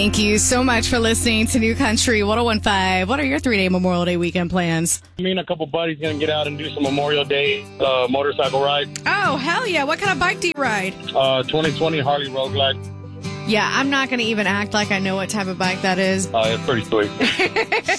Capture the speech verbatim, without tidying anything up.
Thank you so much for listening to New Country ten fifteen. What are your three-day Memorial Day weekend plans? Me and a couple buddies going to get out and do some Memorial Day uh, motorcycle ride. Oh, hell yeah. What kind of bike do you ride? Uh, twenty twenty Harley Road Glide. Yeah, I'm not going to even act like I know what type of bike that is. Uh, it's pretty sweet.